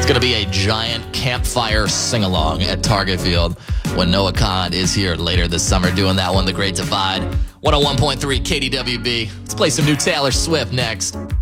going to be a giant campfire sing-along at Target Field when Noah Khan is here later this summer doing that one, The Great Divide. 101.3 KDWB. Let's play some new Taylor Swift next.